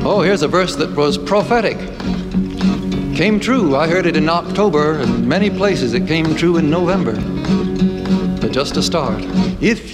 Oh, here's a verse that was prophetic. Came true. I heard it in October. In many places it came true in November. But just to start, if